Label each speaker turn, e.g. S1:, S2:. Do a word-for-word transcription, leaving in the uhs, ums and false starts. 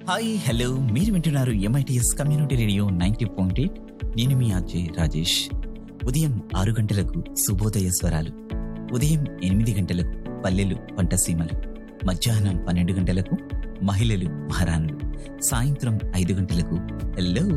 S1: Hi hello మీరు వింటున్నారు MITS community radio ninety point eight. నేను మీ అజయ్ రాజేష్. ఉదయం ఆరు గంటలకు శుభోదయ స్వరాలు, ఉదయం ఎనిమిది గంటలకు పల్లెలు పంటసీమలు, మధ్యాహ్నం పన్నెండు గంటలకు మహిళలు మహారాణులు, సాయంత్రం ఐదు గంటలకు హలో